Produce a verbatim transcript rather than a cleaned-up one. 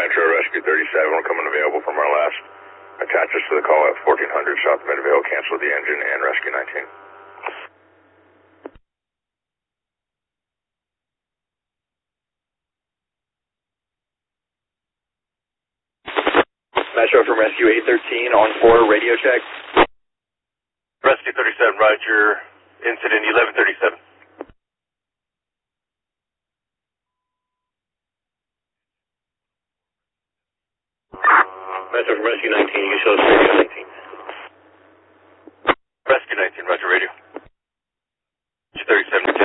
Metro, Rescue thirty-seven, we're coming available from our last. Attach us to the call at fourteen hundred South Midvale, cancel the engine, and Rescue nineteen. Metro from Rescue eight thirteen on four, radio check. Rescue thirty-seven, roger, incident eleven thirty-seven. Metro from Rescue nineteen, you can show us radio nineteen. Rescue nineteen, roger, radio. thirty-seven.